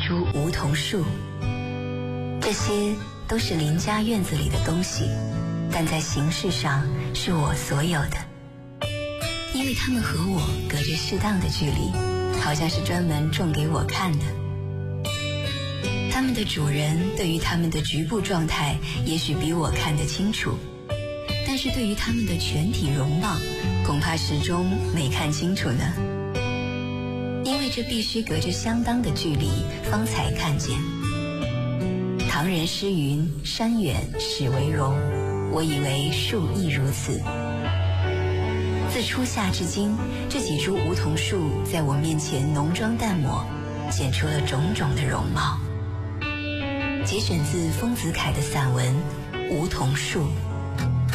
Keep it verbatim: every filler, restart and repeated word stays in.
株梧桐树。这些都是邻家院子里的东西，但在形式上是我所有的，因为它们和我隔着适当的距离，好像是专门种给我看的。他们的主人对于他们的局部状态也许比我看得清楚，但是对于他们的全体容貌，恐怕始终没看清楚呢。因为这必须隔着相当的距离方才看见。唐人诗云：山远始为荣，我以为树亦如此。自初夏至今，这几株梧桐树在我面前浓妆淡抹，显出了种种的容貌。节选自丰子恺的散文《梧桐树》。